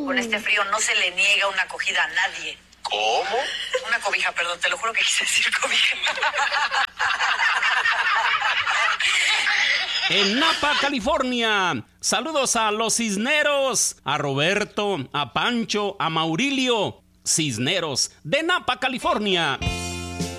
Con este frío no se le niega una acogida a nadie. ¿Cómo? Una cobija, perdón, te lo juro que quise decir cobija. En Napa, California. Saludos a los Cisneros, a Roberto, a Pancho, a Maurilio. Cisneros, de Napa, California.